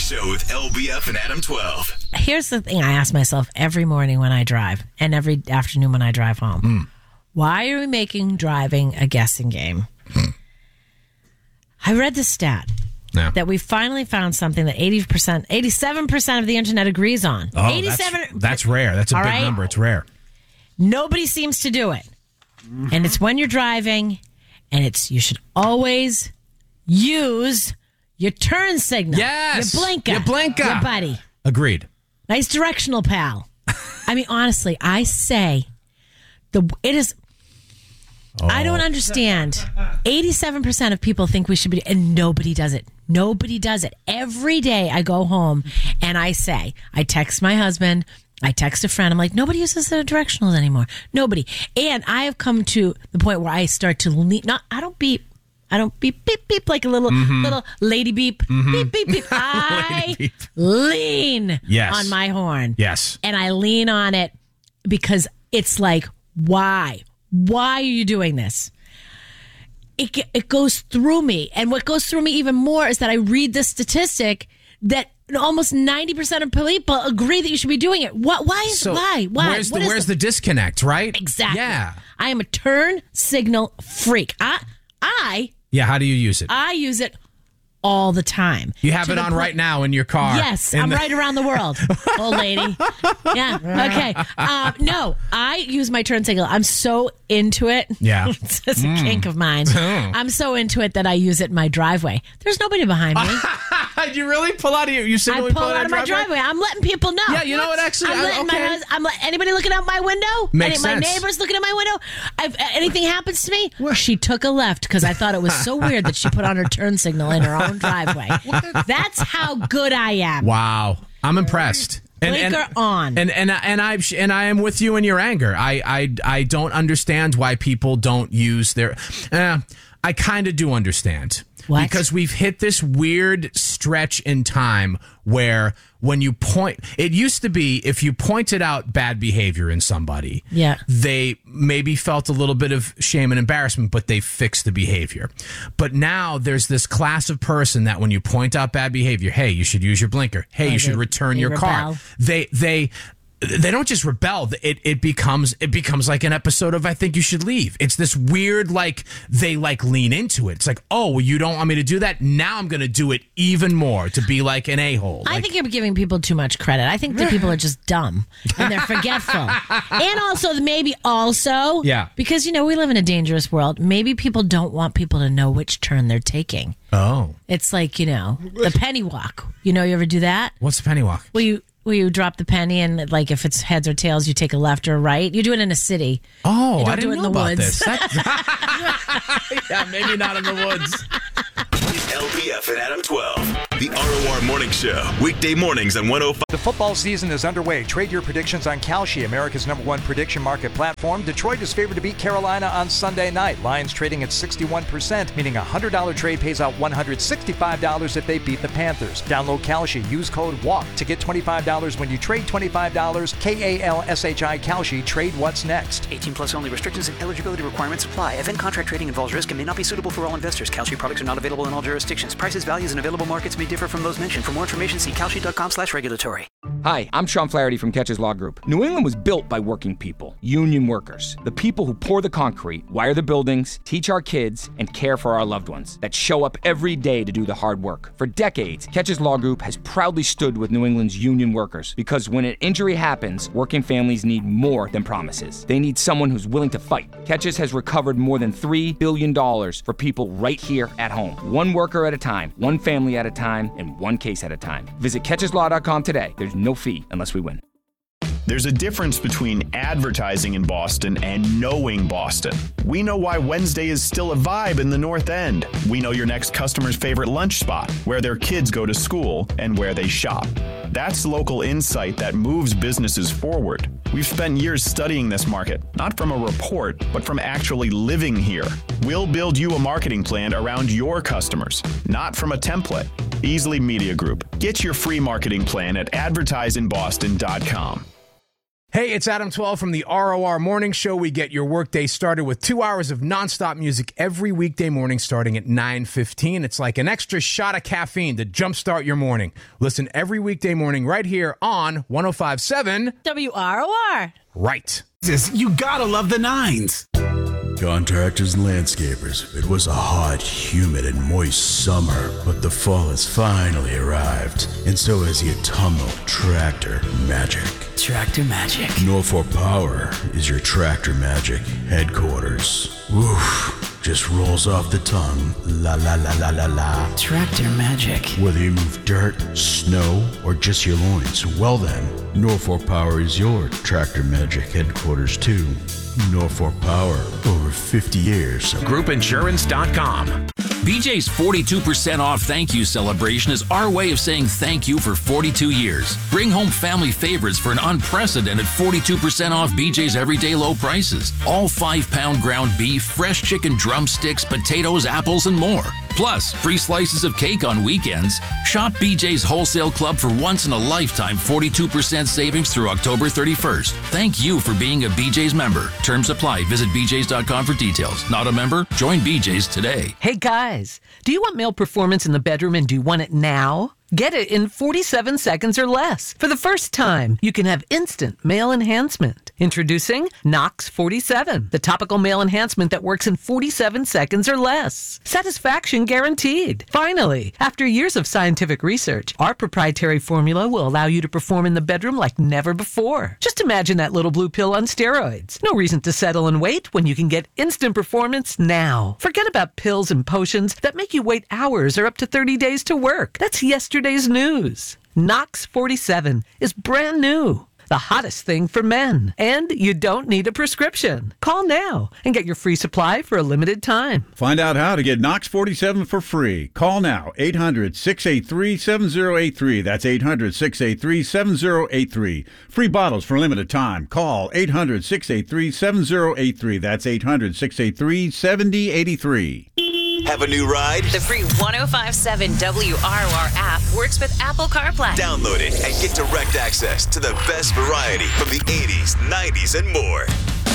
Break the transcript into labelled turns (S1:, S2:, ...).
S1: Show with LBF and Adam 12.
S2: Here's the thing I ask myself every morning when I drive and every afternoon when I drive home. Why are we making driving a guessing game? I read the stat that we finally found something that 87% of the internet agrees on.
S3: Oh,
S2: 87.
S3: that's rare. That's a
S2: All
S3: big
S2: right?
S3: number. It's rare.
S2: Nobody seems to do it. And it's when you're driving, and it's you should always use your turn signal.
S3: Yes.
S2: Your blinker.
S3: Your blinker.
S2: Your buddy.
S3: Agreed.
S2: Nice directional pal. I mean, honestly, I say it is. I don't understand. 87% of people think we should be, and nobody does it. Nobody does it. Every day I go home and I text my husband, I text a friend. I'm like, nobody uses the directionals anymore. Nobody. And I have come to the point where I start to lean. I don't beep. Beep, beep, like a little lady beep. Beep, beep, beep. I
S3: beep.
S2: lean on my horn.
S3: Yes.
S2: And I lean on it because it's like, why? Why are you doing this? It goes through me. And what goes through me even more is that I read this statistic that almost 90% of people agree that you should be doing it. Why?
S3: Where's the disconnect, right?
S2: Exactly.
S3: Yeah.
S2: I am a turn signal freak.
S3: Yeah, how do you use it?
S2: I use it all the time.
S3: You have it on right now in your car.
S2: Yes, I'm right around the world, old lady. Yeah, okay. No, I use my turn signal. I'm so into it.
S3: Yeah.
S2: It's just a kink of mine. I'm so into it that I use it in my driveway. There's nobody behind me.
S3: You really pull out of you signal?
S2: I pull out of my driveway. I'm letting people know.
S3: Yeah, you know what? Actually,
S2: I'm letting anybody looking out my window.
S3: Makes
S2: my
S3: sense.
S2: neighbors looking at my window. If anything happens to me, she took a left because I thought it was so weird that she put on her turn signal in her own driveway. That's how good I am.
S3: Wow, I'm impressed.
S2: Blinker on.
S3: And I am with you in your anger. I don't understand why people don't use their. I kind of do understand.
S2: What?
S3: Because we've hit this weird stretch in time where when you point, it used to be if you pointed out bad behavior in somebody, they maybe felt a little bit of shame and embarrassment, but they fixed the behavior. But now there's this class of person that when you point out bad behavior, hey, you should use your blinker. Hey, you should return your car. They don't just rebel. It becomes like an episode of I Think You Should Leave. It's this weird, like, they like lean into it. It's like, oh, well, you don't want me to do that? Now I'm going to do it even more to be like an a-hole.
S2: I think you're giving people too much credit. I think that people are just dumb and they're forgetful. And also, because, we live in a dangerous world. Maybe people don't want people to know which turn they're taking.
S3: Oh.
S2: It's like, the penny walk. You ever do that?
S3: What's the penny walk?
S2: Well, you drop the penny and, like, if it's heads or tails, you take a left or right. You do it in a city.
S3: Oh,
S2: I didn't know about
S3: this. Yeah, maybe not in the woods.
S1: LBF and Adam 12. The ROR Morning Show. Weekday mornings on 105.
S4: The football season is underway. Trade your predictions on Kalshi, America's #1 prediction market platform. Detroit is favored to beat Carolina on Sunday night. Lions trading at 61%, meaning a $100 trade pays out $165 if they beat the Panthers. Download Kalshi. Use code WALK to get $25 when you trade $25. KALSHI Kalshi. Trade what's next.
S5: 18 plus only. Restrictions and eligibility requirements apply. Event contract trading involves risk and may not be suitable for all investors. Kalshi products are not available in all jurisdictions. Prices, values, and available markets may differ from those mentioned. For more information, see kalshi.com/regulatory.
S6: Hi, I'm Sean Flaherty from Catches Law Group. New England was built by working people, union workers, the people who pour the concrete, wire the buildings, teach our kids, and care for our loved ones, that show up every day to do the hard work. For decades, Catches Law Group has proudly stood with New England's union workers, because when an injury happens, working families need more than promises. They need someone who's willing to fight. Catches has recovered more than $3 billion for people right here at home. One worker at a time, one family at a time, and one case at a time. Visit catcheslaw.com today. There's no fee unless we win.
S7: There's a difference between advertising in Boston and knowing Boston. We know why Wednesday is still a vibe in the North End. We know your next customer's favorite lunch spot, where their kids go to school and where they shop. That's local insight that moves businesses forward. We've spent years studying this market, not from a report, but from actually living here. We'll build you a marketing plan around your customers, not from a template. Easley Media Group. Get your free marketing plan at advertiseinboston.com.
S3: Hey, it's Adam 12 from the ROR Morning Show. We get your workday started with 2 hours of nonstop music every weekday morning starting at 9:15. It's like an extra shot of caffeine to jumpstart your morning. Listen every weekday morning right here on 105.7
S2: WROR.
S3: Right.
S8: You gotta love the nines.
S9: Contractors and landscapers, it was a hot, humid, and moist summer, but the fall has finally arrived, and so has the autumnal tractor magic.
S8: Tractor Magic.
S9: Norfolk Power is your Tractor Magic headquarters. Woof, just rolls off the tongue. La la la la la la.
S8: Tractor Magic.
S9: Whether you move dirt, snow, or just your loins, well then, Norfolk Power is your Tractor Magic headquarters too. Norfolk Power, over 50 years.
S10: Groupinsurance.com. BJ's 42% off thank you celebration is our way of saying thank you for 42 years. Bring home family favorites for an unprecedented 42% off BJ's everyday low prices. All 5-pound ground beef, fresh chicken drumsticks, potatoes, apples, and more. Plus, free slices of cake on weekends. Shop BJ's Wholesale Club for once-in-a-lifetime 42% savings through October 31st. Thank you for being a BJ's member. Terms apply. Visit BJ's.com for details. Not a member? Join BJ's today.
S11: Hey guys, do you want male performance in the bedroom and do you want it now? Get it in 47 seconds or less. For the first time, you can have instant male enhancement. Introducing Knox 47, the topical male enhancement that works in 47 seconds or less. Satisfaction guaranteed. Finally, after years of scientific research, our proprietary formula will allow you to perform in the bedroom like never before. Just imagine that little blue pill on steroids. No reason to settle and wait when you can get instant performance now. Forget about pills and potions that make you wait hours or up to 30 days to work. That's yesterday's news. Knox 47 is brand new. The hottest thing for men. And you don't need a prescription. Call now and get your free supply for a limited time.
S12: Find out how to get Knox 47 for free. Call now. 800-683-7083. That's 800-683-7083. Free bottles for a limited time. Call 800-683-7083. That's 800-683-7083.
S1: Have a new ride?
S13: The free 105.7 WROR app works with Apple CarPlay.
S1: Download it and get direct access to the best variety from the 80s, 90s, and more.